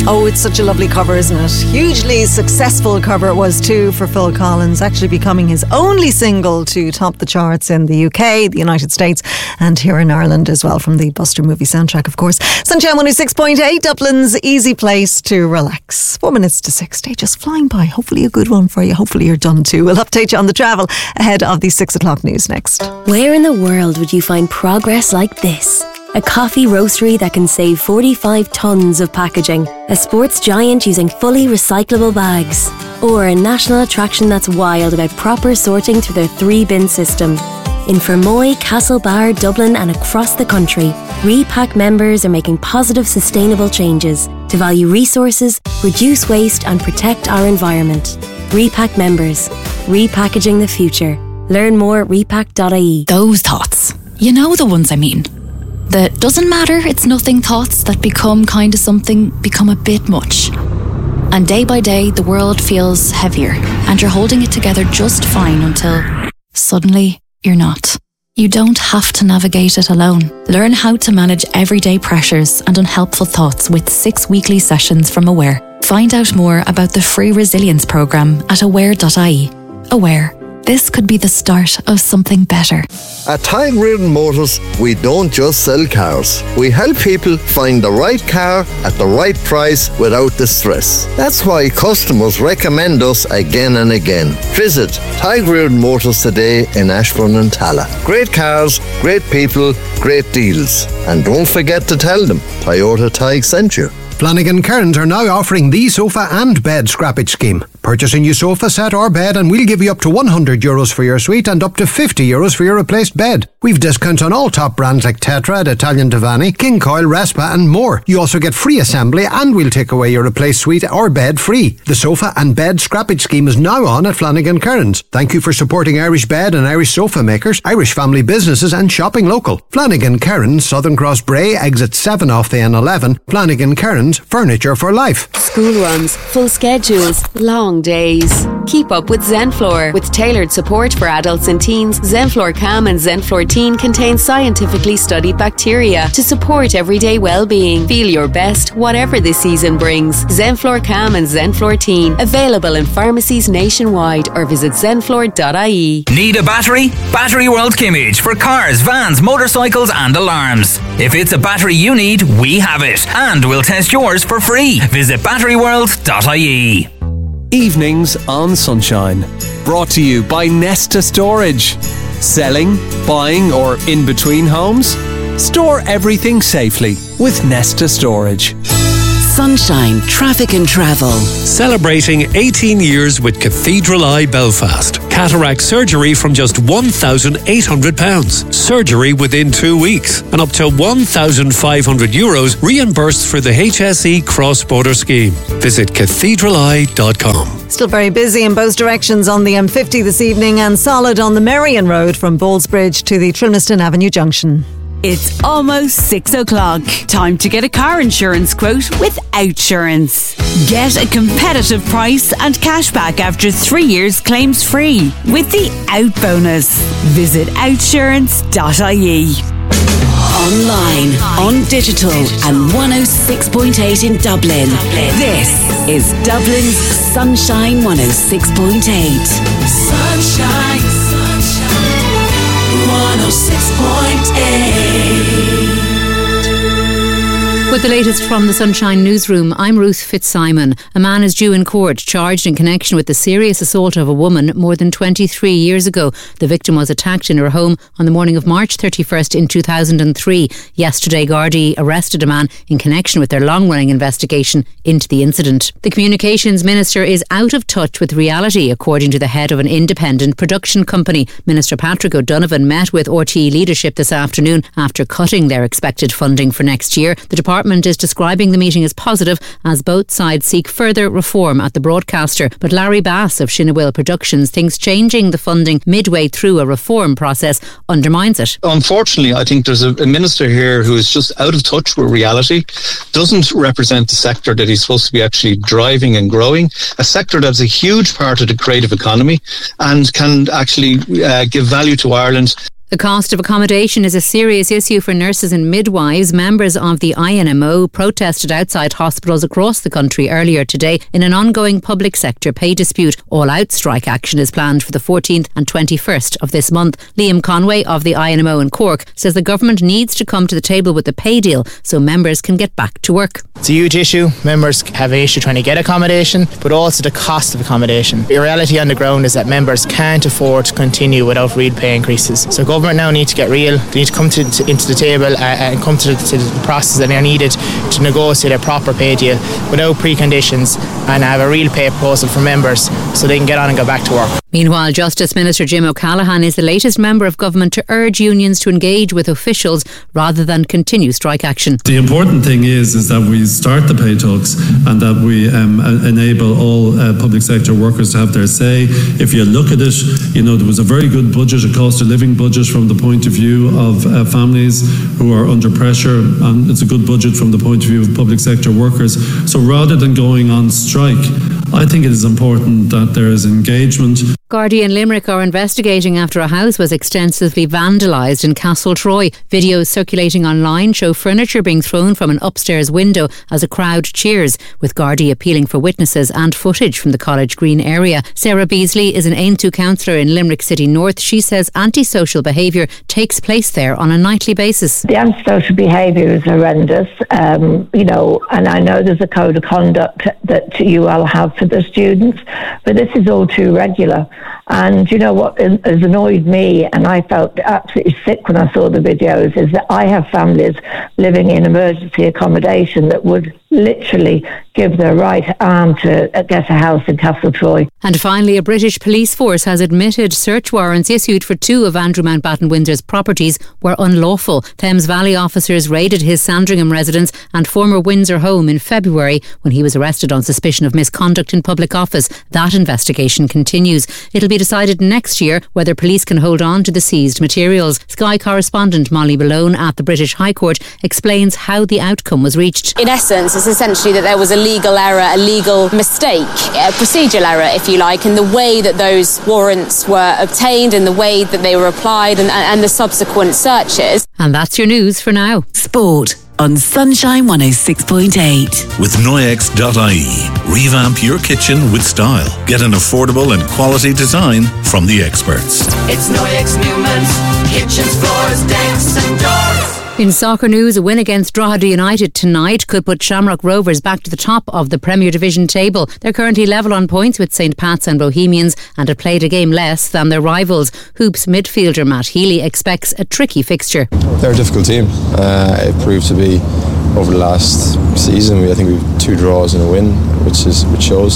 Oh, it's such a lovely cover, isn't it? Hugely successful cover it was too for Phil Collins, actually becoming his only single to top the charts in the UK, the United States, and here in Ireland as well, from the Buster movie soundtrack, of course. Sunshine 106.8, Dublin's easy place to relax. 4 minutes to 6, day just flying by. Hopefully a good one for you. Hopefully you're done too. We'll update you on the travel ahead of the 6 o'clock news next. Where in the world would you find progress like this? A coffee roastery that can save 45 tonnes of packaging. A sports giant using fully recyclable bags. Or a national attraction that's wild about proper sorting through their 3-bin system. In Fermoy, Castlebar, Dublin and across the country, Repack members are making positive, sustainable changes to value resources, reduce waste and protect our environment. Repack members. Repackaging the future. Learn more at repack.ie. Those thoughts. You know the ones I mean. The doesn't matter, it's nothing thoughts that become kind of something, become a bit much. And day by day, the world feels heavier, and you're holding it together just fine until suddenly you're not. You don't have to navigate it alone. Learn how to manage everyday pressures and unhelpful thoughts with 6 weekly sessions from Aware. Find out more about the free resilience programme at aware.ie. Aware. This could be the start of something better. At Tyrone Motors, we don't just sell cars. We help people find the right car at the right price without the stress. That's why customers recommend us again and again. Visit Tyrone Motors today in Ashbourne and Talla. Great cars, great people, great deals. And don't forget to tell them Toyota Tig sent you. Flanagan Cairns are now offering the sofa and bed scrappage scheme. Purchase a new sofa set or bed and we'll give you up to €100 for your suite and up to €50 for your replaced bed. We've discounts on all top brands like Tetra, Italian Divani, King Coil, Respa and more. You also get free assembly and we'll take away your replaced suite or bed free. The sofa and bed scrappage scheme is now on at Flanagan Cairns. Thank you for supporting Irish bed and Irish sofa makers, Irish family businesses and shopping local. Flanagan Cairns, Southern Cross Bray, exit 7 off the N11. Flanagan Cairns, furniture for life. School runs, full schedules, long days. Keep up with Zenflor. With tailored support for adults and teens, Zenflor Calm and Zenflor Teen contain scientifically studied bacteria to support everyday well-being. Feel your best, whatever the season brings. Zenflor Calm and Zenflor Teen. Available in pharmacies nationwide or visit zenflor.ie. Need a battery? Battery World Kimmage for cars, vans, motorcycles and alarms. If it's a battery you need, we have it. And we'll test yours for free. Visit batteryworld.ie. Evenings on Sunshine. Brought to you by Nesta Storage. Selling, buying or in between homes? Store everything safely with Nesta Storage. Sunshine Traffic and Travel. Celebrating 18 years with Cathedral Eye Belfast. Cataract surgery from just £1,800. Surgery within 2 weeks. And up to €1,500 reimbursed for the HSE cross-border scheme. Visit cathedraleye.com. Still very busy in both directions on the M50 this evening and solid on the Merrion Road from Ballsbridge to the Trilliston Avenue junction. It's almost 6 o'clock. Time to get a car insurance quote with Outsurance. Get a competitive price and cashback after 3 years claims free with the Out bonus. Visit outsurance.ie. Online, on digital and 106.8 in Dublin. This is Dublin's Sunshine 106.8. Sunshine, sunshine, 106.8. With the latest from the Sunshine Newsroom, I'm Ruth Fitzsimon. A man is due in court charged in connection with the serious assault of a woman more than 23 years ago. The victim was attacked in her home on the morning of March 31st in 2003. Yesterday, Gardaí arrested a man in connection with their long-running investigation into the incident. The Communications Minister is out of touch with reality, according to the head of an independent production company. Minister Patrick O'Donovan met with RTE leadership this afternoon after cutting their expected funding for next year. The department is describing the meeting as positive as both sides seek further reform at the broadcaster. But Larry Bass of Shinawil Productions thinks changing the funding midway through a reform process undermines it. Unfortunately, I think there's a minister here who is just out of touch with reality, doesn't represent the sector that he's supposed to be actually driving and growing, a sector that's a huge part of the creative economy and can actually give value to Ireland. The cost of accommodation is a serious issue for nurses and midwives. Members of the INMO protested outside hospitals across the country earlier today in an ongoing public sector pay dispute. All-out strike action is planned for the 14th and 21st of this month. Liam Conway of the INMO in Cork says the government needs to come to the table with a pay deal so members can get back to work. It's a huge issue. Members have an issue trying to get accommodation, but also the cost of accommodation. The reality on the ground is that members can't afford to continue without real pay increases. So government now need to get real. They need to come into the table and come to the process that are needed to negotiate a proper pay deal without preconditions and have a real pay proposal for members so they can get on and go back to work. Meanwhile, Justice Minister Jim O'Callaghan is the latest member of government to urge unions to engage with officials rather than continue strike action. The important thing is that we start the pay talks and that we enable all public sector workers to have their say. If you look at it, there was a very good budget, a cost of living budget from the point of view of families who are under pressure, and it's a good budget from the point of view of public sector workers. So rather than going on strike, I think it is important that there is engagement. Gardaí in Limerick are investigating after a house was extensively vandalised in Castletroy. Videos circulating online show furniture being thrown from an upstairs window as a crowd cheers, with Gardaí appealing for witnesses and footage from the College Green area. Sarah Beasley is an Aontú councillor in Limerick City North. She says antisocial behaviour takes place there on a nightly basis. The antisocial behaviour is horrendous, and I know there's a code of conduct that you all have for the students, but this is all too regular. And you know what has annoyed me, and I felt absolutely sick when I saw the videos, is that I have families living in emergency accommodation that would literally give their right arm to get a house in Castletroy. And finally, a British police force has admitted search warrants issued for 2 of Andrew Mountbatten Windsor's properties were unlawful. Thames Valley officers raided his Sandringham residence and former Windsor home in February when he was arrested on suspicion of misconduct in public office. That investigation continues. It'll be decided next year whether police can hold on to the seized materials. Sky correspondent Molly Malone at the British High Court explains how the outcome was reached. In essence, it's essentially that there was a legal error, a legal mistake, a procedural error, if you like, in the way that those warrants were obtained and the way that they were applied and the subsequent searches. And that's your news for now. Sport on Sunshine 106.8. With Noyex.ie. Revamp your kitchen with style. Get an affordable and quality design from the experts. It's Noyex Newman's kitchens, floors, decks and doors. In soccer news, a win against Drogheda United tonight could put Shamrock Rovers back to the top of the Premier Division table. They're currently level on points with St Pat's and Bohemians and have played a game less than their rivals. Hoops midfielder Matt Healy expects a tricky fixture. They're a difficult team. It proved to be over the last season. I think we have 2 draws and a win, which shows.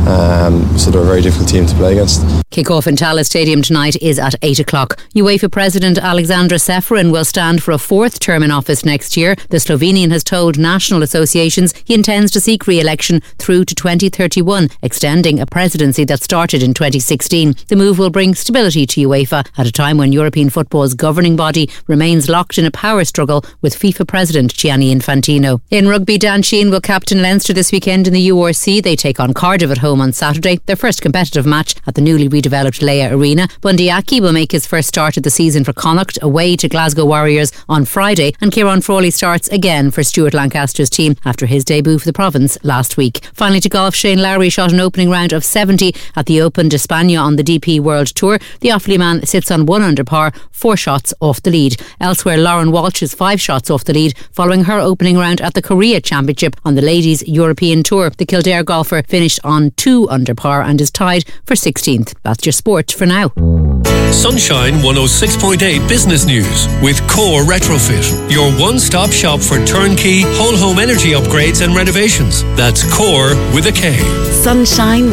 So they're a very difficult team to play against. Kick-off in Tallaght Stadium tonight is at 8 o'clock. UEFA President Alexandra Ceferin will stand for a 4th term in office next year. The Slovenian has told national associations he intends to seek re-election through to 2031, extending a presidency that started in 2016. The move will bring stability to UEFA at a time when European football's governing body remains locked in a power struggle with FIFA President Gianni Infantino. In rugby, Dan Sheehan will captain Leinster this weekend in the URC. They take on Cardiff at home on Saturday, their first competitive match at the newly redeveloped Leia Arena. Bundy Aki will make his first start of the season for Connacht away to Glasgow Warriors on Friday, and Kieran Frawley starts again for Stuart Lancaster's team after his debut for the province last week. Finally to golf, Shane Lowry shot an opening round of 70 at the Open d'Espagne on the DP World Tour. The Offaly man sits on 1 under par, 4 shots off the lead. Elsewhere, Lauren Walsh is 5 shots off the lead following her opening round at the Korea Championship on the Ladies European Tour. The Kildare golfer finished on 2 under par and is tied for 16th. That's your sport for now. Sunshine 106.8 Business News with Core Retrofit, your one-stop shop for turnkey whole home energy upgrades and renovations. That's Core with a K. Sunshine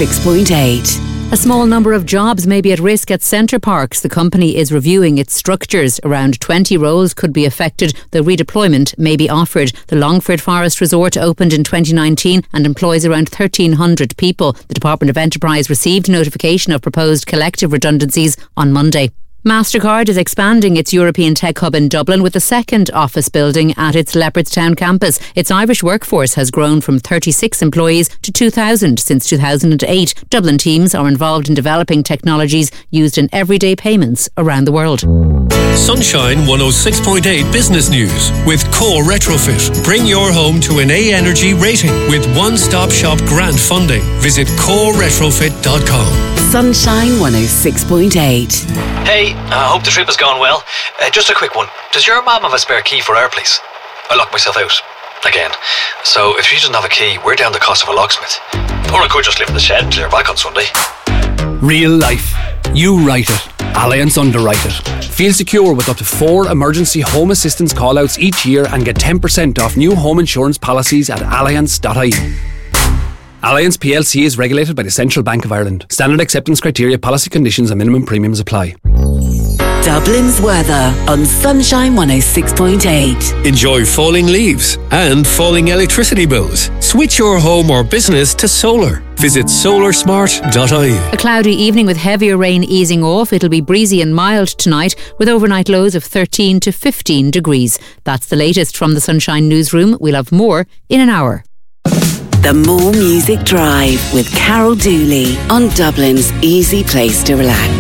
106.8. A small number of jobs may be at risk at Centre Parks. The company is reviewing its structures. Around 20 roles could be affected, though redeployment may be offered. The Longford Forest Resort opened in 2019 and employs around 1,300 people. The Department of Enterprise received notification of proposed collective redundancies on Monday. MasterCard is expanding its European tech hub in Dublin with a second office building at its Leopardstown campus. Its Irish workforce has grown from 36 employees to 2,000 since 2008. Dublin teams are involved in developing technologies used in everyday payments around the world. Sunshine 106.8 Business News with Core Retrofit. Bring your home to an A Energy rating with one-stop shop grant funding. Visit coreretrofit.com. Sunshine 106.8. Hey, I hope the trip has gone well. Just a quick one. Does your mum have a spare key for our place? I locked myself out. Again. So if she doesn't have a key, we're down the cost of a locksmith. Or I could just live in the shed and clear back on Sunday. Real life. You write it. Allianz underwrite it. Feel secure with up to 4 emergency home assistance callouts each year and get 10% off new home insurance policies at allianz.ie. Allianz plc is regulated by the Central Bank of Ireland. Standard acceptance criteria, policy conditions and minimum premiums apply. Dublin's weather on Sunshine 106.8. Enjoy falling leaves and falling electricity bills. Switch your home or business to solar. Visit solarsmart.ie. A cloudy evening with heavier rain easing off. It'll be breezy and mild tonight with overnight lows of 13 to 15 degrees. That's the latest from the Sunshine Newsroom. We'll have more in an hour. The More Music Drive with Carol Dooley on Dublin's easy place to relax.